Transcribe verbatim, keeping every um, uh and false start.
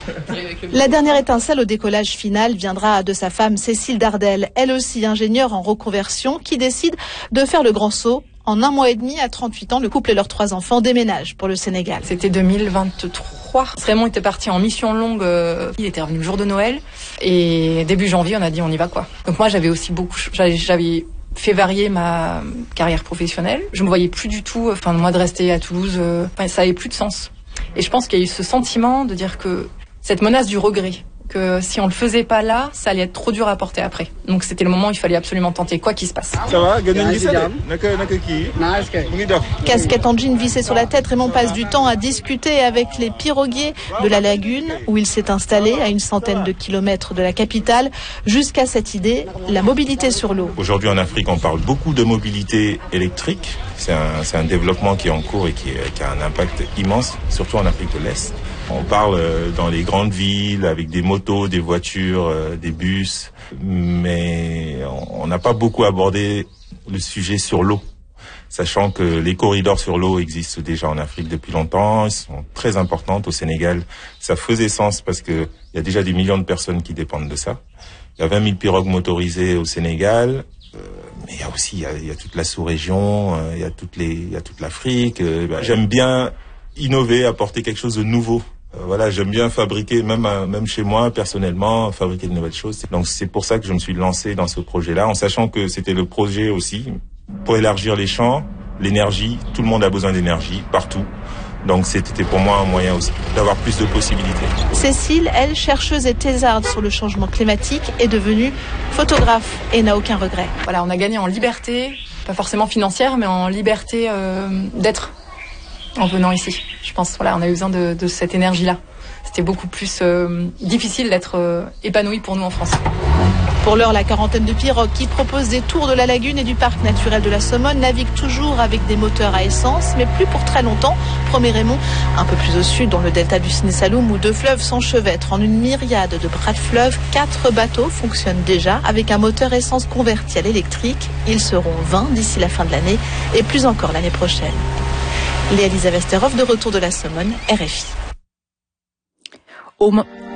La dernière étincelle au décollage final viendra de sa femme Cécile Dardel, elle aussi ingénieure en reconversion, qui décide de faire le grand saut. En un mois et demi, à trente-huit ans, le couple et leurs trois enfants déménagent pour le Sénégal. C'était deux mille vingt-trois. Raymond était parti en mission longue. Euh, il était revenu le jour de Noël. Et début janvier, on a dit on y va quoi. Donc moi, j'avais aussi beaucoup... J'avais, j'avais fait varier ma carrière professionnelle. Je me voyais plus du tout... Enfin, moi, de rester à Toulouse, euh, enfin, ça avait plus de sens. Et je pense qu'il y a eu ce sentiment de dire que... Cette menace du regret, que si on le faisait pas là, ça allait être trop dur à porter après. Donc c'était le moment où il fallait absolument tenter, quoi qu'il se passe. Ça va, Casquette en jean vissée sur la tête, Raymond passe du temps à discuter avec les piroguiers de la lagune, où il s'est installé à une centaine de kilomètres de la capitale, jusqu'à cette idée, la mobilité sur l'eau. Aujourd'hui en Afrique, on parle beaucoup de mobilité électrique. C'est un, c'est un développement qui est en cours et qui, est, qui a un impact immense, surtout en Afrique de l'Est. On parle dans les grandes villes avec des motos, des voitures, des bus, mais on n'a pas beaucoup abordé le sujet sur l'eau, sachant que les corridors sur l'eau existent déjà en Afrique depuis longtemps, ils sont très importants au Sénégal. Ça faisait sens parce que il y a déjà des millions de personnes qui dépendent de ça. Il y a vingt mille pirogues motorisées au Sénégal. Euh, mais il y a aussi il y a, il y a toute la sous-région, euh, il y a toutes les il y a toute l'Afrique. Euh, bah, j'aime bien innover, apporter quelque chose de nouveau. Euh, voilà, j'aime bien fabriquer, même euh, même chez moi personnellement, fabriquer de nouvelles choses. Donc c'est pour ça que je me suis lancé dans ce projet-là, en sachant que c'était le projet aussi pour élargir les champs, l'énergie. Tout le monde a besoin d'énergie partout. Donc c'était pour moi un moyen aussi d'avoir plus de possibilités. Cécile, elle, chercheuse et thésarde sur le changement climatique, est devenue photographe et n'a aucun regret. Voilà, on a gagné en liberté, pas forcément financière, mais en liberté euh, d'être en venant ici. Je pense, voilà, on a eu besoin de, de cette énergie-là. C'était beaucoup plus euh, difficile d'être euh, épanoui pour nous en France. Pour l'heure, la quarantaine de pirogues qui proposent des tours de la lagune et du parc naturel de la Somone naviguent toujours avec des moteurs à essence, mais plus pour très longtemps, promet Raymond. Un peu plus au sud, dans le delta du Sine Saloum, où deux fleuves s'enchevêtrent en une myriade de bras de fleuve, quatre bateaux fonctionnent déjà avec un moteur essence converti à l'électrique. Ils seront vingt d'ici la fin de l'année et plus encore l'année prochaine. Léa Lisa Westerhoff, de retour de la Somone, R F I. Au